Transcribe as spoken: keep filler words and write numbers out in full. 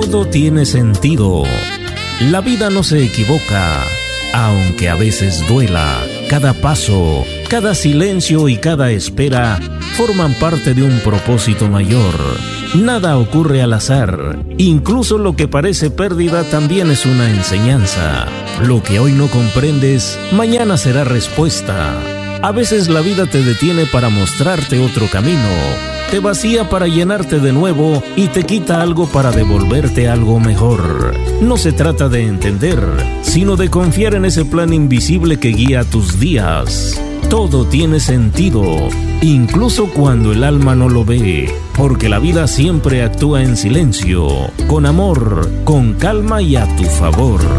Todo tiene sentido. La vida no se equivoca, aunque a veces duela. Cada paso, cada silencio y cada espera forman parte de un propósito mayor. Nada ocurre al azar. Incluso lo que parece pérdida también es una enseñanza. Lo que hoy no comprendes, mañana será respuesta. A veces la vida te detiene para mostrarte otro camino, te vacía para llenarte de nuevo y te quita algo para devolverte algo mejor. No se trata de entender, sino de confiar en ese plan invisible que guía tus días. Todo tiene sentido, incluso cuando el alma no lo ve, porque la vida siempre actúa en silencio, con amor, con calma y a tu favor.